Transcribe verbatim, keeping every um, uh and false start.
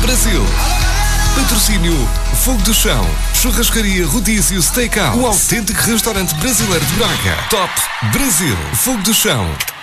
Brasil. Patrocínio Fogo do Chão, Churrascaria Rodízio Steakhouse, um autêntico restaurante brasileiro de Braga. Top Brasil, Fogo do Chão.